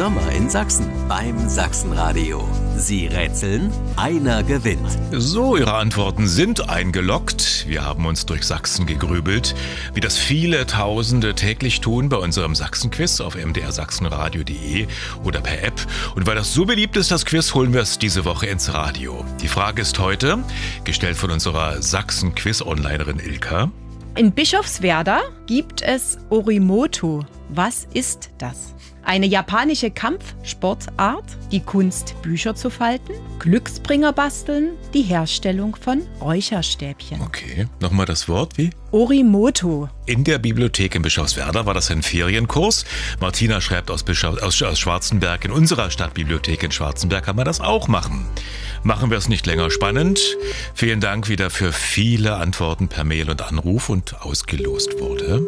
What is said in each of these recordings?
Sommer in Sachsen beim Sachsenradio. Sie rätseln, einer gewinnt. So, Ihre Antworten sind eingeloggt. Wir haben uns durch Sachsen gegrübelt, wie das viele Tausende täglich tun bei unserem Sachsenquiz auf mdrsachsenradio.de oder per App. Und weil das so beliebt ist, das Quiz, holen wir es diese Woche ins Radio. Die Frage ist heute, gestellt von unserer Sachsen-Quiz-Onlinerin Ilka. In Bischofswerda gibt es Orimoto. Was ist das? Eine japanische Kampfsportart, die Kunst, Bücher zu falten, Glücksbringer basteln, die Herstellung von Räucherstäbchen. Okay, nochmal das Wort, wie? Orimoto. In der Bibliothek in Bischofswerda war das ein Ferienkurs. Martina schreibt aus Schwarzenberg. In unserer Stadtbibliothek in Schwarzenberg kann man das auch machen. Machen wir es nicht länger spannend. Vielen Dank wieder für viele Antworten per Mail und Anruf und ausgelost wurde.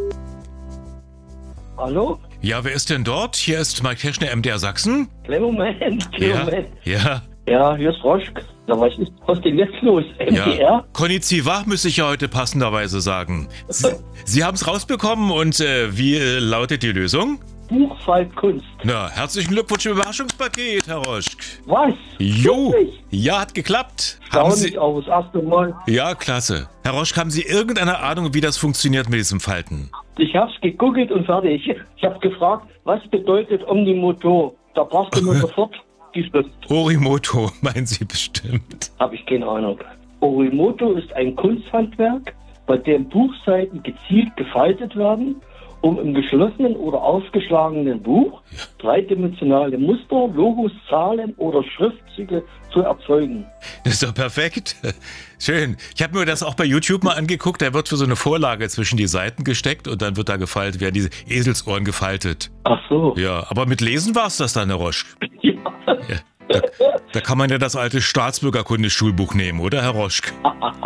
Hallo? Ja, wer ist denn dort? Hier ist Mike Teschner, MDR Sachsen. Kleinen Moment. Ja. Ja, hier ist Roschk. Was ist denn jetzt los? MDR? Ja. Konnichiwa müsste ich ja heute passenderweise sagen. Sie haben es rausbekommen und wie lautet die Lösung? Buchfaltkunst. Na, herzlichen Glückwunsch im Überraschungspaket, Herr Roschk. Was? Jo, Wirklich? ja, hat geklappt. Staunlich auch das erste Mal. Ja, klasse. Herr Roschk, haben Sie irgendeine Ahnung, wie das funktioniert mit diesem Falten? Ich hab's gegoogelt und fertig. Ich hab gefragt, was bedeutet Omnimoto? Da brauchst du nur sofort die Schrift. Orimoto, meinen Sie bestimmt. Hab ich keine Ahnung. Orimoto ist ein Kunsthandwerk, bei dem Buchseiten gezielt gefaltet werden, um im geschlossenen oder aufgeschlagenen Buch dreidimensionale Muster, Logos, Zahlen oder Schriftzüge zu erzeugen. Das ist doch perfekt. Schön. Ich habe mir das auch bei YouTube mal angeguckt. Da wird für so eine Vorlage zwischen die Seiten gesteckt und dann wird da gefaltet, werden diese Eselsohren gefaltet. Ach so. Ja, aber mit Lesen war es das dann, Herr Roschk. Ja. Ja, da kann man ja das alte Staatsbürgerkunde-Schulbuch nehmen, oder, Herr Roschk?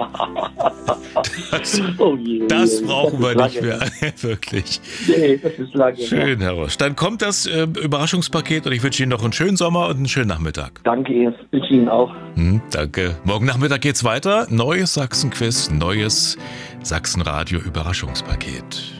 Das brauchen wir nicht mehr. Wirklich. Nee, das ist lange. Schön, Herr Roschk. Dann kommt das Überraschungspaket und ich wünsche Ihnen noch einen schönen Sommer und einen schönen Nachmittag. Danke, ich wünsche Ihnen auch. Danke. Morgen Nachmittag geht's weiter. Neues Sachsen-Quiz, neues Sachsenradio-Überraschungspaket.